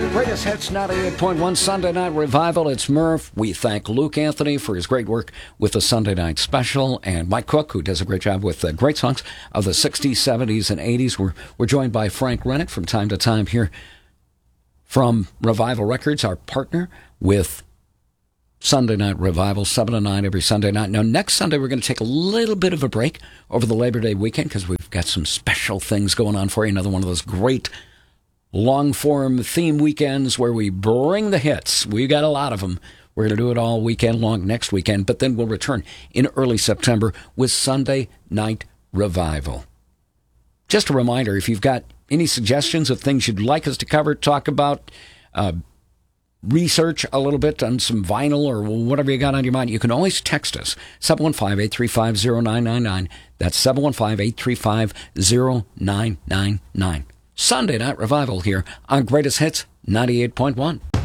Greatest Hits 98.1 Sunday Night Revival. It's Murph. We thank Luke Anthony for his great work with the Sunday Night Special, and Mike Cook, who does a great job with great songs of the 60s, 70s, and 80s. We're joined by Frank Rennick from time to time here from Revival Records, our partner with Sunday Night Revival, 7 to 9 every Sunday night. Now, next Sunday, we're going to take a little bit of a break over the Labor Day weekend because we've got some special things going on for you. Another one of those great long-form theme weekends where we bring the hits. We've got a lot of them. We're going to do it all weekend long next weekend, but then we'll return in early September with Sunday Night Revival. Just a reminder, if you've got any suggestions of things you'd like us to cover, talk about, research a little bit on some vinyl or whatever you got on your mind, you can always text us, 715-835-0999. That's 715-835-0999. Sunday Night Revival here on Greatest Hits 98.1.